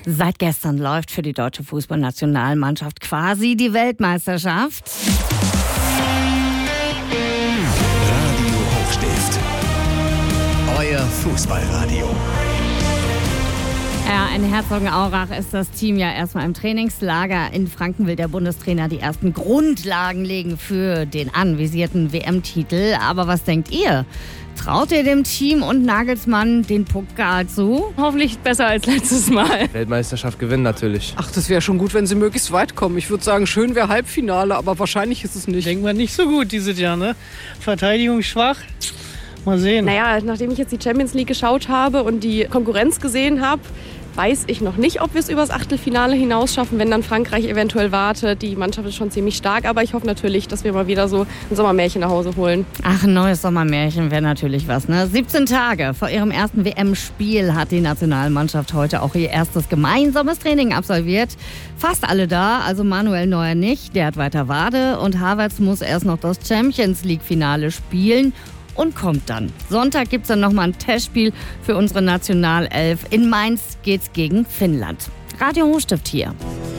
Seit gestern läuft für die deutsche Fußballnationalmannschaft quasi die Weltmeisterschaft. Radio Hochstift. Euer Fußballradio. Ja, in Herzogenaurach ist das Team ja erstmal im Trainingslager. In Franken will der Bundestrainer die ersten Grundlagen legen für den anvisierten WM-Titel. Aber was denkt ihr? Traut ihr dem Team und Nagelsmann den Pokal zu? Hoffentlich besser als letztes Mal. Weltmeisterschaft gewinnen natürlich. Ach, das wäre schon gut, wenn sie möglichst weit kommen. Ich würde sagen, schön wäre Halbfinale, aber wahrscheinlich ist es nicht. Denken wir nicht so gut dieses Jahr, ne? Verteidigung schwach. Mal sehen. Naja, nachdem ich jetzt die Champions League geschaut habe und die Konkurrenz gesehen habe, weiß ich noch nicht, ob wir es übers Achtelfinale hinaus schaffen, wenn dann Frankreich eventuell wartet. Die Mannschaft ist schon ziemlich stark, aber ich hoffe natürlich, dass wir mal wieder so ein Sommermärchen nach Hause holen. Ach, ein neues Sommermärchen wäre natürlich was, ne? 17 Tage vor ihrem ersten WM-Spiel hat die Nationalmannschaft heute auch ihr erstes gemeinsames Training absolviert. Fast alle da, also Manuel Neuer nicht, der hat weiter Wade und Havertz muss erst noch das Champions-League-Finale spielen. Und kommt dann. Sonntag gibt es dann nochmal ein Testspiel für unsere Nationalelf. In Mainz geht's gegen Finnland. Radio Hochstift hier.